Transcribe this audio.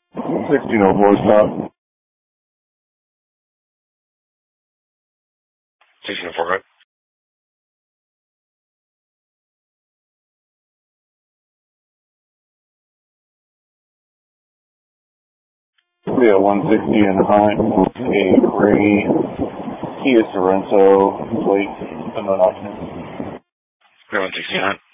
1604 stop. 1604, right? Yeah, 160 and behind a gray Kia Sorento plate, unknown occupant. 169.